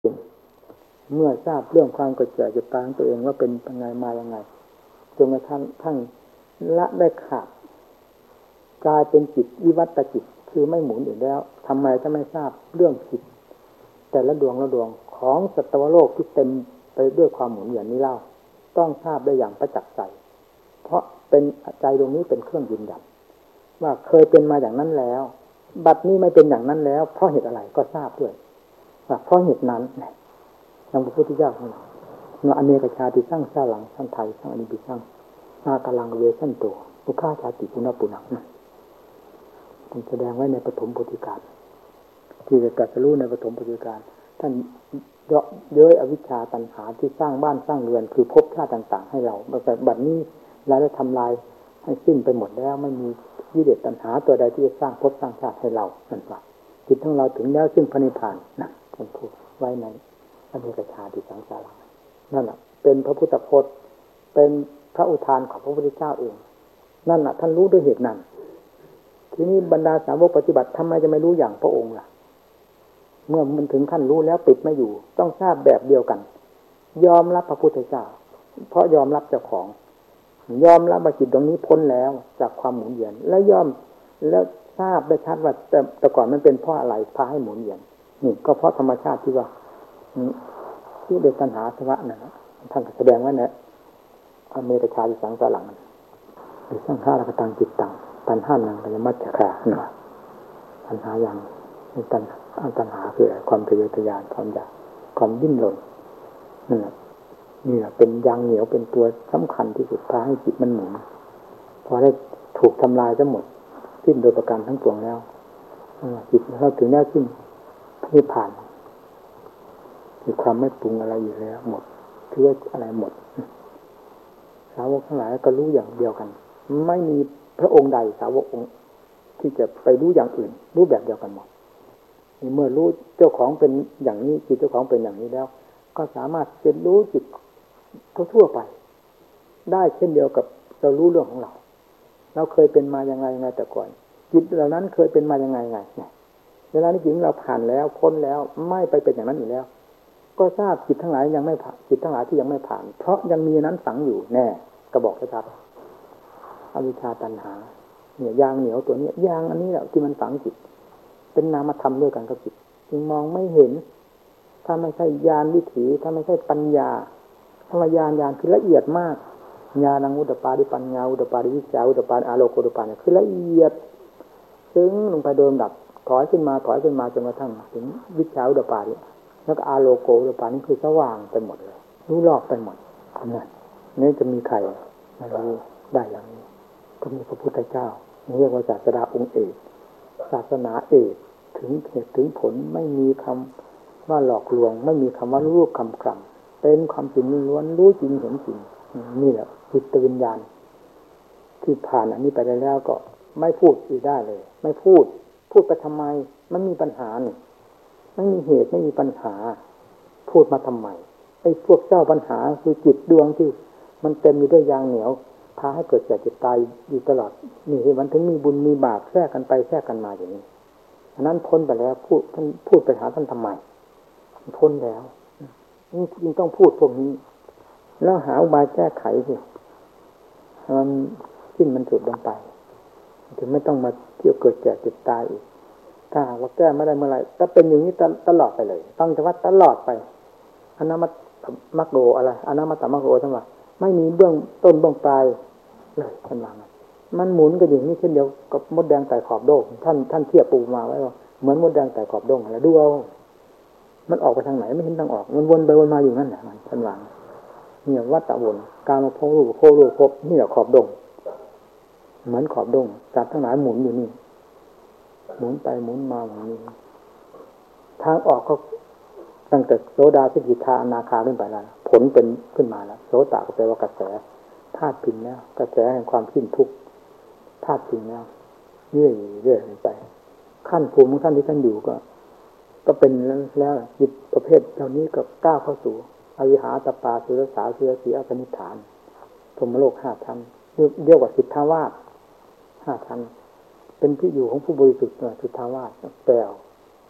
เมื่อทราบเรื่องความเกิดแก่เจ็บตายของตัวเองว่าเป็นยังไงมายังไงจนกระทั่งละได้ขาดกลายเป็นจิตวิวัตจิตคือไม่หมุนอีกแล้วทำไมจะไม่ทราบเรื่องจิตแต่ละดวงละดวงของสัตวโลกที่เต็มไปด้วยความหมุนเวียนนี้เล่าต้องทราบได้อย่างประจักษ์ใจเพราะเป็นใจดวงนี้เป็นเครื่องยืนยันว่าเคยเป็นมาอย่างนั้นแล้วบัดนี้ไม่เป็นอย่างนั้นแล้วเพราะเหตุอะไรก็ทราบด้วยว่าเพราะเหตุนั้นทางพระพุทธเจ้าของเราเนาะอเนกชาติสร้างชาหลังท่านไทยสร้างอนิบิสร้างอากาลังเวสันโตอุคาชาติปุณปุณังท่านแสดงไว้ในปฐมโพธิการที่จะตรัสรู้ในปฐมโพธิการท่านเยาะเย้ยอวิชชาตัณหาที่สร้างบ้านสร้างเรือนคือภพชาติต่างๆให้เราแต่บัดนี้เราได้ทำลายให้สิ้นไปหมดแล้วไม่มีกิเลสตัณหาตัวใดที่จะสร้างภพสร้างชาติให้เรานั่นว่าจิตของเราถึงแล้วซึ่งพระนิพพานนะท่านพูดไว้ในอเนกชาติสังสารังนั่นแหละเป็นพระพุทธพจน์เป็นพระอุทานของพระพุทธเจ้าเองนั่นแหละท่านรู้ด้วยเหตุนั้นทีนี้บรรดาสาวกปฏิบัติทำไมจะไม่รู้อย่างพระองค์ล่ะเมื่อมันถึงขั้นรู้แล้วปิดไม่อยู่ต้องทราบแบบเดียวกันยอมรับพระพุทธเจ้าเพราะยอมรับเจ้าของยอมรับว่าจิตตรงนี้พ้นแล้วจากความหมุนเวียนและยอมแล้วทราบได้ชัดว่าแต่ก่อนมันเป็นเพราะอะไรพาให้หมุนเวียนนี่ก็เพราะธรรมชาติที่ว่าที่เด็กตัณหาสวะนั่นนะท่านแสดงไว้นะอเมตชาติสังสารังหรือสังฆาระกตังจิตตังตัณหานังกัลมัจฉาเนาะตัณหาอย่างนี้ตัณหาคือความทะเยอทะยานความอยากความดิ้นรนนี่แหละเป็นยางเหนียวเป็นตัวสำคัญที่สุดพาให้จิตมันหมุนพอได้ถูกทำลายทั้งหมดสิ้นโดยประการทั้งปวงแล้วจิตเราถึงแน่สิ้นที่ผ่านคือความไม่ปรุงอะไรอยู่แล้วหมดเชื่ออะไรหมดสาวกทั้งหลายก็รู้อย่างเดียวกันไม่มีพระองค์ใดสาวกองค์ที่จะไปรู้อย่างอื่นรู้แบบเดียวกันหมดเมื่อรู้เจ้าของเป็นอย่างนี้จิตเจ้าของเป็นอย่างนี้แล้วก็สามารถจะรู้จิตทั่วไปได้เช่นเดียวกับเรารู้เรื่องของเราเคยเป็นมายังไงแต่ก่อนจิตเหล่านั้นเคยเป็นมายังไงเวลานี้จิตเราผ่านแล้วพ้นแล้วไม่ไปเป็นอย่างนั้นอีกแล้วก็ทราบจิตทั้งหลายยังไม่ผ่านจิตทั้งหลายที่ยังไม่ผ่านเพราะยังมีนั้นฝังอยู่แน่ก็บอกชัดๆอวิชชาตัณหาเนี่ยยางเหนียวตัวนี้ยางอันนี้แหละที่มันฝังจิตเป็นนามธรรมด้วยกันกับจิตจึงมองไม่เห็นถ้าไม่ใช่ญาณวิถีถ้าไม่ใช่ปัญญาธรรมญาณคือละเอียดมากญาณังอุตปาดิปัญญาอุตปาดิวิชชาอุตปาดิอาโลโกอุตปาดิคือละเอียดซึ้งลงไปโดยลำดับถอยขึ้นมาจนกระทั่งถึงวิชชาอุตปาดิแล้วก็อาโลโกอุตปาดินี่คือสว่างไปหมดเลยรู้รอบไปหมดนั่นนี่จะมีใครมารู้ได้อย่างนี้ก็มีพระพุทธเจ้าเรียกว่าศาสดาองค์เอกศาสนาเอกถึงเหตุถึงผลไม่มีคำว่าหลอกลวงไม่มีคำว่ารูปคำกล่ำเป็นความจริงล้วนรู้จริงเห็นจริงนี่แหละจิตวิญญาณที่ผ่านอันนี้ไปได้แล้วก็ไม่พูดอีกได้เลยไม่พูดไปทำไมมันมีปัญหานี่ไม่มีเหตุไม่มีปัญหาพูดมาทำไมไอ้พวกเจ้าปัญหาคือจิตดวงที่มันเต็มอยู่ด้วยยางเหนียวพาให้เกิดแก่เจ็บตายอยู่ตลอดนี่มันถึงมีบุญมีบาปแทรกกันไปแทรกกันมาอย่างนี้อันนั้นพ้นไปแล้วท่านพูดไปหาท่านทำไมพ้นแล้วนี่จึงต้องพูดพวกนี้แล้วหาอุบายแก้ไขสิมันสิ้นมันสุดลงไปถึงไม่ต้องมาเที่ยวเกิดแก่เจ็บตายอีกถ้าหากว่าแก้ไม่ได้เมื่อไหร่ก็เป็นอย่างนี้ตลอดไปเลยต้องจะว่าตลอดไปอนามัคโดอะไรอนามัตตมัคโดทั้งหมดไม่มีเบื้องต้นเบื้องปลายเลยท่านว่ามันหมุนกันอย่างนี้เช่นเดียวกับมดแดงไต่ขอบโลกท่านเทียบปูมาไว้ว่าเหมือนมดแดงไต่ขอบโลกแล้วดูเอามันออกไปทางไหนไม่เห็นทางออกมันวนไปวนมาอยู่นั่นแหละมันท่านว่าเนี่ยวัฏฏะวนการมาโพลูกพบนี่แหละขอบดงเหมือนขอบดงจับทั้งหลายหมุนอยู่นี่หมุนไปหมุนมาอย่างนี้ทางออกก็ตั้งแต่โสดาสกิทาอนาคาขึ้นไปแล้วผลเป็นขึ้นมาแล้วโสตก็แปลว่ากระแสธาตุพินแล้วกระแสแห่งความสิ้นทุกข์ธาตุพินแล้วเรื่อยไปขั้นภูมิของท่านที่ท่านอยู่ก็เป็นแล้วจิตประเภทเหล่านี้ก็ก้าวเข้าสู่อวิหาตปาสุรสาสุรสีอปนิฐานพรหมโลก5ชั้นเรียกว่าสิทธาวาส5ชั้นเป็นที่อยู่ของผู้บริสุทธิ์สุทธาวาสแปลว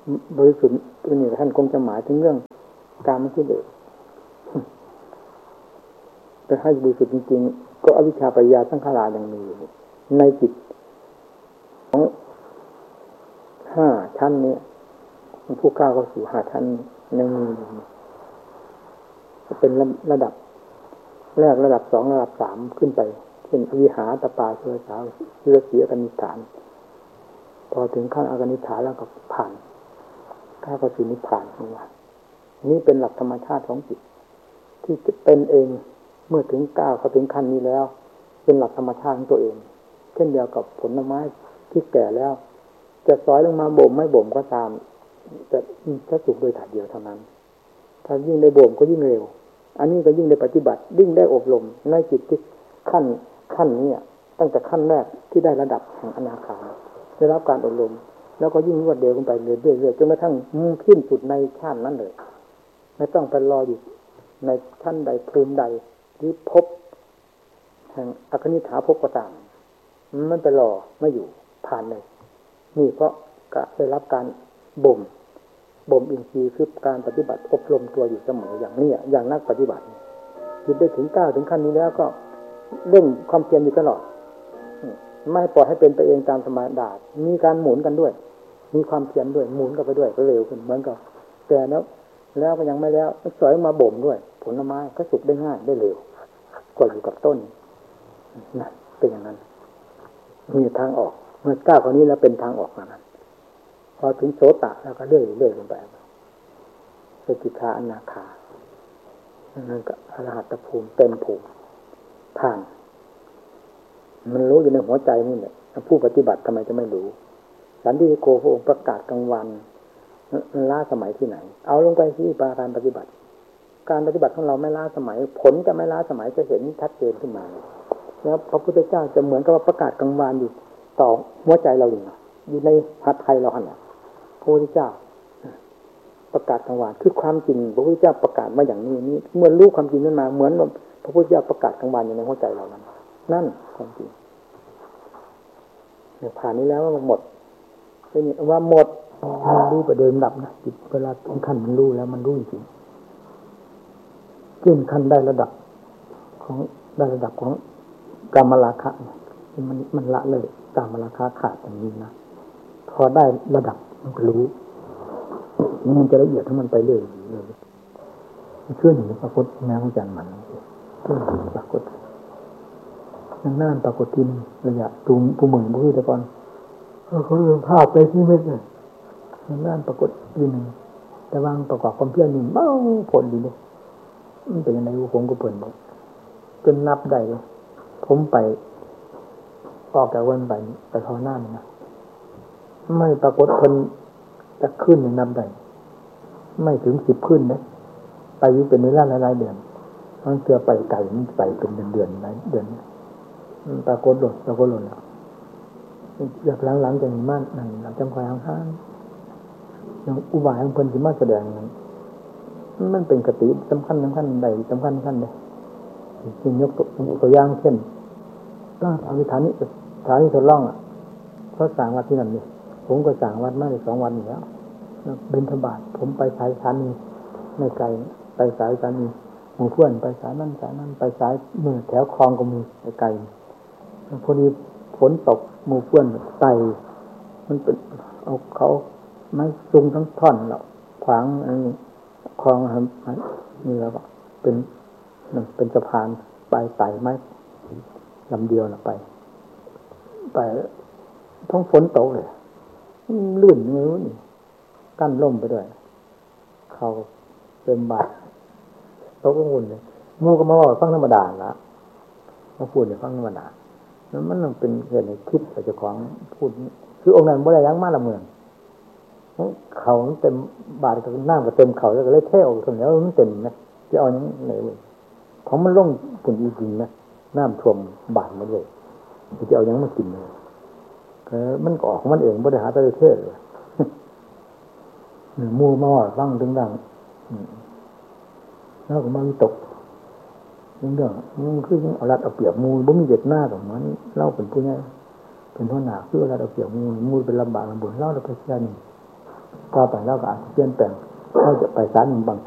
บริสุทธิ์ตัวนี้ท่านคงจะหมายถึงเรื่องการไม่คิดเด็กแต่ให้บริสุทธิ์จริงๆก็อวิชชาปัญญาสังขารยังมีอยู่ในจิตของ5 ชั้นนี้ผู้ก้าวเข้าสู่5 ชั้นยังมีเป็นระดับแรกระดับ2ระดับ3ขึ้นไปเช่นวิหารตปาเสสาวเลือเสียกนิฐานพอถึงขั้นอากนิฐานแล้วก็ผ่านก้าวเข้าสู่นิพพานของเรานี่เป็นหลักธรรมชาติของจิตที่จะเป็นเองเมื่อถึงก้าวเข้าถึงขั้นนี้แล้วเป็นหลักธรรมชาติของตัวเองเช่นเดียวกับผลไม้ที่แก่แล้วจะสอยลงมาบ่มไม่บ่มก็ตามจะสุกโดยถ่ายเดียวเท่านั้นถ้ายิ่งได้บ่มก็ยิ่งเร็วอันนี้ก็ยิ่งได้ปฏิบัติยิ่งได้อบรมในจิตที่ขั้นนี้ตั้งแต่ขั้นแรกที่ได้ระดับแห่งอนาคาได้รับการอบรมแล้วก็ยิ่งรวดเร็วขึ้นไปเรื่อยๆจนกระทั่งขึ้นสุดในชาตินั้นเลยไม่ต้องไปรออยู่ในชั้นใดภูมิใดหรือภพแห่งอคนิฐาภพก็ตามมันไปรอไม่อยู่ผ่านเลยนี่เพราะได้รับการบ่มอินทรีย์คือการปฏิบัติอบรมตัวอยู่เสมออย่างนี้อย่างนักปฏิบัติจิตได้ถึงก้าวถึงขั้นนี้แล้วก็เร่งความเพียรอยู่ตลอดไม่ปล่อยให้เป็นไปเองตามธรรมดามีการหมุนกันด้วยมีความเพียรด้วยหมุนกันไปด้วยก็เร็วขึ้นเหมือนกับแต่แล้วก็ยังไม่แล้วสอยมาบ่มด้วยผลไม้ก็สุกได้ง่ายได้เร็วกว่าอยู่กับต้นนะเป็นอย่างนั้นมีทางออกเมื่อก้าวคนนี้แล้วเป็นทางออกนั้นพอถึงโสตะแล้วก็เรื่อยๆลงไปสกิทาอนาคานั่นก็อรหัตภูมิเต็มภูมิผ่านมันรู้อยู่ในหัวใจนี่แหละผู้ปฏิบัติทำไมจะไม่รู้สันติโกพระองค์ประกาศกลางวันล้าสมัยที่ไหนเอาลงไปที่การปฏิบัติการปฏิบัติของเราไม่ล้าสมัยผลจะไม่ล้าสมัยจะเห็นชัดเจนขึ้นมาแล้วพระพุทธเจ้าจะเหมือนกับว่าประกาศกลางวันอยู่ต่อหัวใจเราอยู่ในหัตถ์ไทยเราหันพระพุทธเจ้าประกาศกลางวันคือความจริงพระพุทธเจ้าประกาศมาอย่างนี้เมื่อรู้ความจริงนั้นมาเหมือนพระพุทธเจ้าประกาศกลางวันอยู่ในหัวใจเรานั่นความจริงเนี่ยผ่านนี้แล้วมันหมดเป็นว่าหมดมันรู้ไปโดยลำดับนะจิตเวลาถึงขั้นมันรู้แล้วมันรู้จริงขึ้นขั้นได้ระดับของกามราคะมันละเลยกามราคะขาดอย่างนี้นะพอได้ระดับมันก็รู้นี่มันจะละเอียดทั้งมันไปเรื่อยเชื่อหนึ่งปรากฏแม้ของจันทร์มันเชื่อหนึ่งปรากฏนั่งน่านปรากฏทินระยะตูมผู้หมื่นผู้ตะกอนเขาเรื่องภาพไปที่เม็ดเลยนั่งน่านปรากฏทีหนึ่งแต่วางประกอบความเพียรนี่เบ้าผลดีเลยมันเป็นยังไงผมก็เปิดบอกจนนับได้เลยผมไปออกจากวันไปทอหน้านะไม่ปรากฏคนจะขึ้นในนับได้ไม่ถึง10ขึ้นนะไปอยู่เป็นเวลาหลายเดือนมันเสือไปไก่มันไปเป็นเดือนหลายเดือนปรากฏหล่นแล้วอยากหลังจากนี้มันนั่นหลังจำคอยห่างๆอย่างอุบายของเพิ่นสิมาแสดงมันเป็นกติสำคัญใดสำคัญเลยจึงยกตัวอย่างเช่นร่างอวิธานิฐานิทดลองเขาสั่งวัดที่นั่นนี่ผมก็สั่งวัดมาได้2 วันแล้วบิณฑบาตผมไปสายสถานีไม่ไกลไปสายสถานีหมู่เพื่อนไปสายนั่นไปสายมือแถวคลองก็มีไกลพอดีฝนตกหมู่เพื่อนไต่มันเป็นเอาเขาไม้ซุงทั้งท่อนแล้วขวางคลองนี่แล้วก็เป็นสะพานไปไต่ไม้ลำเดียวนะไปท้องฝนตกเลยลื่นมือนี่กั้นล่มไปด้วยเขาเต็มบาทตกวุ่นเลยงูก็มาว่าฟังธรรมดาละมาพูดเนี่ยฟังธรรมดาแล้วมันเป็นเหตุในคิดแต่เจ้าของพูดคือองค์นั้นบ่ได้ยั้งมาละเมืองเขาเต็มบาทก็น้ำก็เต็มเขาแล้วก็เลยเท่ออกตรงนี้แล้วมันเต็มนะจะเอาอย่างไหนเว้ยของมันล่งฝุ่นจริงๆนะน้ำท่วมบาทมาเลยจะเอาอย่างมากินเลยมันก็ออกของมันเองบ่ได้หาแต่เท่เลยมูมาว่าฟังถึงดังแล้วก็มาวิตกเรื่องมันคือเอารัดเอาเปรียบมูบ่มีเจตนาของมันเล่าเป็นผู้ใหญ่เป็นหัวหน้าคือเอารัดเอาเปรียบมูเป็นลำบากลำบนเล่าแล้วไปเสียนี่ต่อไปแล้วก็อาจจะเปลี่ยนแปลงเขาจะไปสารหนึ่งบาง